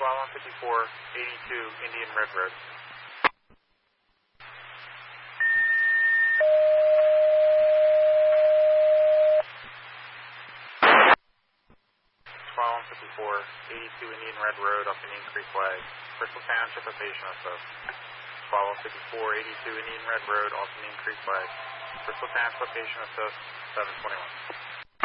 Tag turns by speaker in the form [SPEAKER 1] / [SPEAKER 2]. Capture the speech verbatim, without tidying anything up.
[SPEAKER 1] one fifty-four eighty-two Indian Red Road. one fifty-four eighty-two Indian Red Road, off Indian Creek Way, Bristol Township, a patient assist. one fifty-four eighty-two Indian Red Road, off Indian Creek Way, Bristol Township, a patient assist, seven twenty-one.